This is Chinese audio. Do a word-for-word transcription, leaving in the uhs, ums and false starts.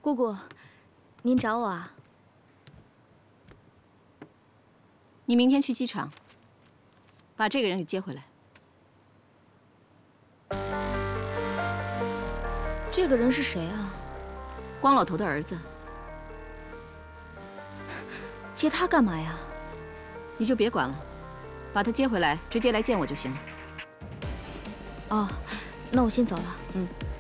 姑姑，您找我啊？ 你明天去机场，把这个人给接回来。 这个人是谁啊？ 光老头的儿子。 接他干嘛呀？ 你就别管了，把他接回来，直接来见我就行了。 哦，那我先走了。 嗯。